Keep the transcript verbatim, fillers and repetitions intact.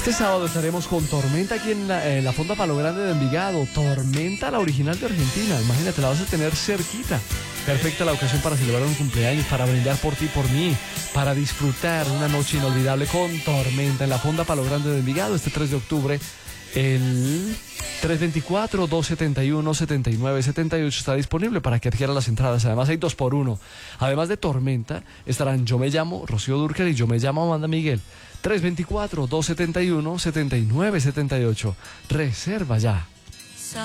Este sábado estaremos con Tormenta aquí en la, en la Fonda Palo Grande de Envigado. Tormenta, la original de Argentina. Imagínate, la vas a tener cerquita. Perfecta la ocasión para celebrar un cumpleaños, para brindar por ti y por mí, para disfrutar una noche inolvidable con Tormenta en la Fonda Palo Grande de Envigado este tres de octubre. El tres veinticuatro, dos setenta y uno, setenta y nueve, setenta y ocho está disponible para que adquiera las entradas. Además hay dos por uno. Además de Tormenta estarán Yo Me Llamo Rocío Dúrcal y Yo Me Llamo Amanda Miguel. tres veinticuatro, dos setenta y uno, setenta y nueve, setenta y ocho. Reserva ya.